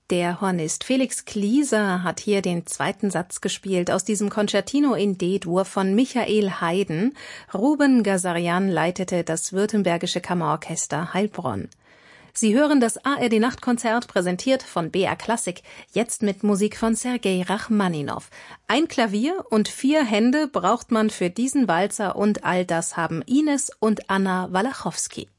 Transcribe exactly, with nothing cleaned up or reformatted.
Der Hornist Felix Klieser hat hier den zweiten Satz gespielt aus diesem Concertino in D-Dur von Michael Haydn. Ruben Gazarian leitete das Württembergische Kammerorchester Heilbronn. Sie hören das A R D-Nachtkonzert, präsentiert von B R Klassik, jetzt mit Musik von Sergei Rachmaninow. Ein Klavier und vier Hände braucht man für diesen Walzer und all das haben Ines und Anna Walachowski.